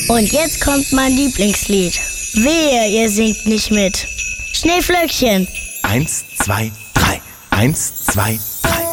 Und jetzt kommt mein Lieblingslied. Wehe, ihr singt nicht mit. Schneeflöckchen. 1, 2, 3. 1, 2, 3.